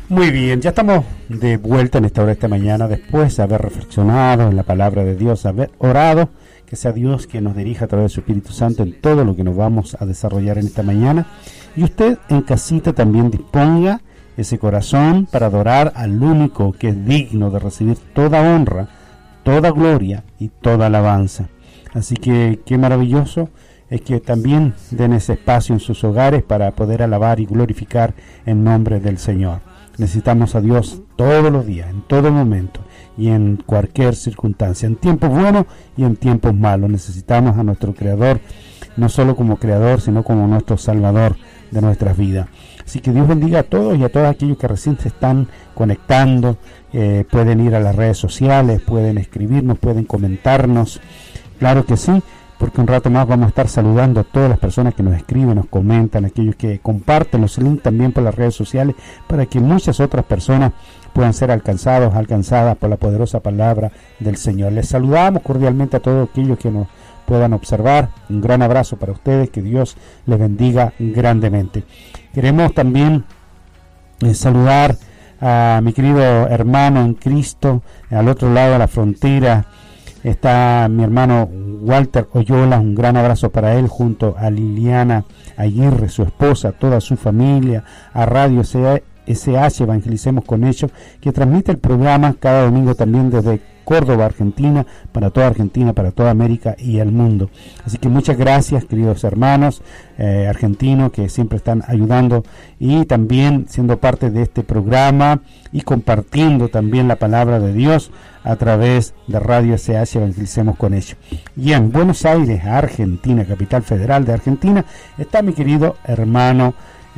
Muy bien, ya estamos de vuelta en esta hora, esta mañana, después de haber reflexionado en la palabra de Dios, haber orado, que sea Dios quien nos dirija a través de su Espíritu Santo en todo lo que nos vamos a desarrollar en esta mañana. Y usted en casita también disponga ese corazón para adorar al único que es digno de recibir toda honra, toda gloria y toda alabanza. Así que qué maravilloso es que también den ese espacio en sus hogares para poder alabar y glorificar el nombre del Señor. Necesitamos a Dios todos los días, en todo momento y en cualquier circunstancia, en tiempos buenos y en tiempos malos. Necesitamos a nuestro Creador, no solo como Creador, sino como nuestro Salvador de nuestras vidas. Así que Dios bendiga a todos y a todos aquellos que recién se están conectando. Pueden ir a las redes sociales, pueden escribirnos, pueden comentarnos. Claro que sí, porque un rato más vamos a estar saludando a todas las personas que nos escriben, nos comentan, aquellos que comparten los links también por las redes sociales, para que muchas otras personas puedan ser alcanzadas por la poderosa palabra del Señor. Les saludamos cordialmente a todos aquellos que nos puedan observar. Un gran abrazo para ustedes, que Dios les bendiga grandemente. Queremos también saludar a mi querido hermano en Cristo, al otro lado de la frontera. Está mi hermano Walter Oyola, un gran abrazo para él, junto a Liliana Aguirre, su esposa, toda su familia, a Radio SH, Evangelicemos con ellos, que transmite el programa cada domingo también desde Córdoba, Argentina, para toda América y el mundo. Así que muchas gracias, queridos hermanos argentinos, que siempre están ayudando y también siendo parte de este programa y compartiendo también la palabra de Dios a través de Radio SH, Evangelicemos con ellos. Y en Buenos Aires, Argentina, capital federal de Argentina, está mi querido hermano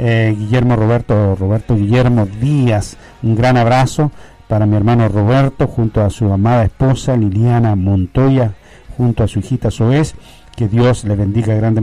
Roberto Guillermo Díaz. Un gran abrazo para mi hermano Roberto, junto a su amada esposa Liliana Montoya, junto a su hijita Zoés. Que Dios le bendiga grandemente.